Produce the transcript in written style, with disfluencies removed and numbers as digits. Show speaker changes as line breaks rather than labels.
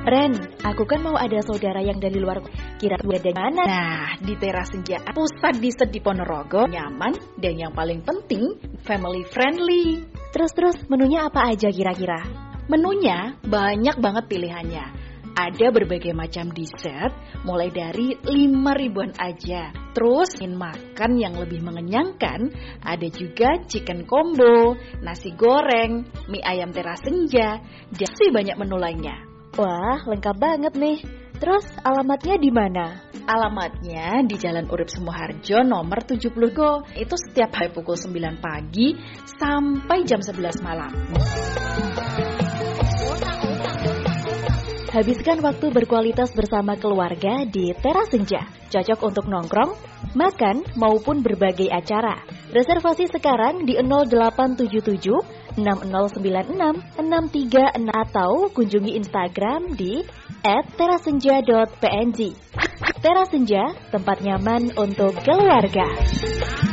Ren, aku kan mau ada saudara yang dari luar, kira-kira dari mana?
Nah, di Teras Senja pusat di Sedi Ponorogo, nyaman dan yang paling penting family friendly.
Terus menunya apa aja kira-kira?
Menunya banyak banget pilihannya. Ada berbagai macam dessert, mulai dari 5.000-an aja. Terus ingin makan yang lebih mengenyangkan, ada juga chicken combo, nasi goreng, mie ayam Teras Senja, dan masih banyak menu lainnya.
Wah, lengkap banget nih. Terus alamatnya di mana?
Alamatnya di Jalan Urip Sumoharjo nomor 70 Go. Itu setiap hari pukul 9 pagi sampai jam 11 malam.
Habiskan waktu berkualitas bersama keluarga di Teras Senja. Cocok untuk nongkrong, makan, maupun berbagai acara. Reservasi sekarang di 0877 6096 636 atau kunjungi Instagram di @terasenja.png. Teras Senja, tempat nyaman untuk keluarga.